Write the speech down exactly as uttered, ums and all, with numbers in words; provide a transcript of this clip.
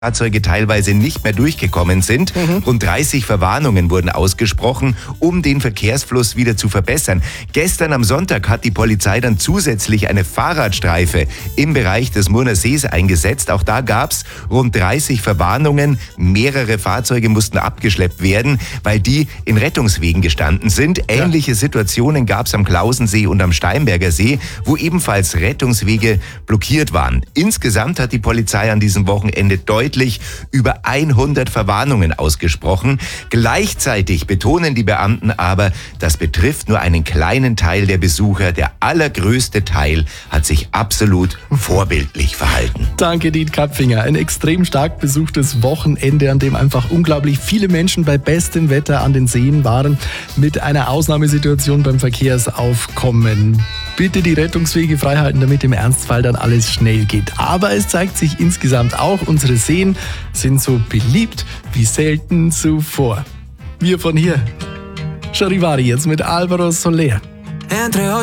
Fahrzeuge teilweise nicht mehr durchgekommen sind. Mhm. Rund dreißig Verwarnungen wurden ausgesprochen, um den Verkehrsfluss wieder zu verbessern. Gestern am Sonntag hat die Polizei dann zusätzlich eine Fahrradstreife im Bereich des Murner Sees eingesetzt. Auch da gab es rund dreißig Verwarnungen. Mehrere Fahrzeuge mussten abgeschleppt werden, weil die in Rettungswegen gestanden sind. Ähnliche ja. Situationen gab es am Klausensee und am Steinberger See, wo ebenfalls Rettungswege blockiert waren. Insgesamt hat die Polizei an diesem Wochenende deutlich über hundert Verwarnungen ausgesprochen. Gleichzeitig betonen die Beamten aber, das betrifft nur einen kleinen Teil der Besucher. Der allergrößte Teil hat sich absolut vorbildlich verhalten. Danke, Diet Kapfinger. Ein extrem stark besuchtes Wochenende, an dem einfach unglaublich viele Menschen bei bestem Wetter an den Seen waren, mit einer Ausnahmesituation beim Verkehrsaufkommen. Bitte die Rettungswege freihalten, damit im Ernstfall dann alles schnell geht. Aber es zeigt sich insgesamt auch, unsere Seen sind so beliebt wie selten zuvor. Wir von hier. Charivari jetzt mit Alvaro Soler.